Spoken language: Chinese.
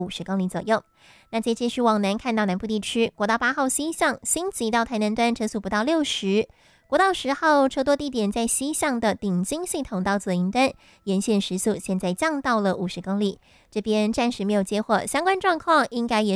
50公里左右。那再继续往南看到南部地区，国道8号西向新集到台南端车速不到60，国道10号车多地点在西向的顶金系统到左营端，沿线时速现在降到了50公里，这边暂时没有接获相关状况，应该也